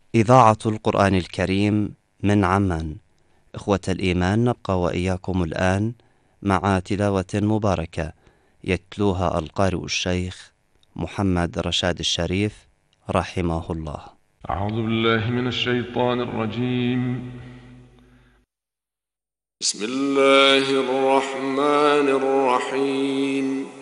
إذاعة القرآن الكريم من عمان. إخوة الإيمان، نبقى وإياكم الآن مع تلاوة مباركة يتلوها القارئ الشيخ محمد رشاد الشريف رحمه الله. أعوذ بالله من الشيطان الرجيم. بسم الله الرحمن الرحيم.